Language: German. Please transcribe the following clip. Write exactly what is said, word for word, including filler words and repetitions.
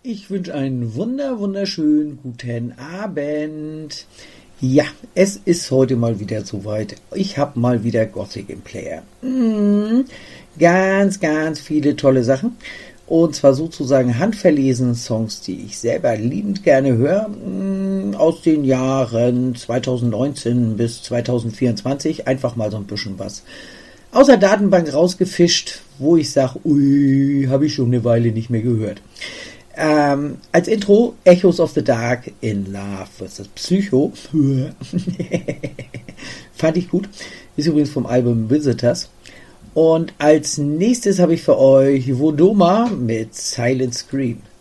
Ich wünsche einen wunder, wunderschönen guten Abend. Ja, es ist heute mal wieder soweit. Ich habe mal wieder Gothic im Player. Mm, ganz, ganz viele tolle Sachen. Und zwar sozusagen handverlesene Songs, die ich selber liebend gerne höre. Mm, aus den Jahren zweitausendneunzehn bis zweitausendvierundzwanzig. Einfach mal so ein bisschen was aus der Datenbank rausgefischt, wo ich sage, ui, habe ich schon eine Weile nicht mehr gehört. Ähm, als Intro Echoes of the Dark in Love versus Psycho. Fand ich gut. Ist übrigens vom Album Visitors. Und als nächstes habe ich für euch Vodoma mit Silent Scream.